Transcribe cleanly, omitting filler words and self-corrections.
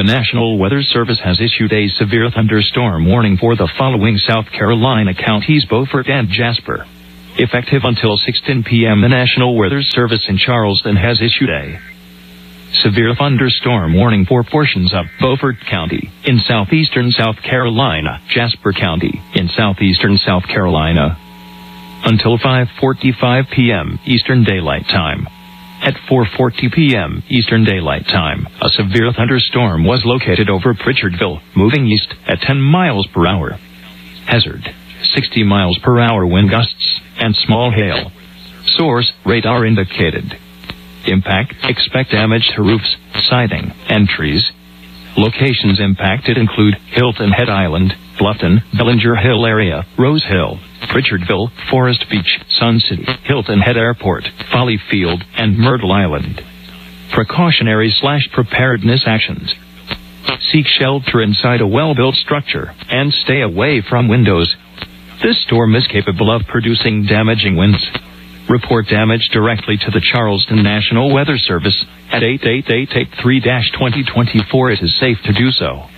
The National Weather Service has issued a severe thunderstorm warning for the following South Carolina counties: Beaufort and Jasper. Effective until 6:10 p.m., the National Weather Service in Charleston has issued a severe thunderstorm warning for portions of Beaufort County in southeastern South Carolina, Jasper County in southeastern South Carolina, until 5:45 p.m. Eastern Daylight Time. At 4:40 p.m. Eastern Daylight Time, a severe thunderstorm was located over Pritchardville, moving east at 10 miles per hour. Hazard: 60 miles per hour wind gusts and small hail. Source: radar indicated. Impact: expect damage to roofs, siding, and trees. Locations impacted include Hilton Head Island, Bluffton, Bellinger Hill area, Rose Hill, Pritchardville, Forest Beach, Sun City, Hilton Head Airport, Folly Field, and Myrtle Island. Precautionary/preparedness actions: seek shelter inside a well-built structure, and stay away from windows. This storm is capable of producing damaging winds. Report damage directly to the Charleston National Weather Service at 888-83-2024. It is safe to do so.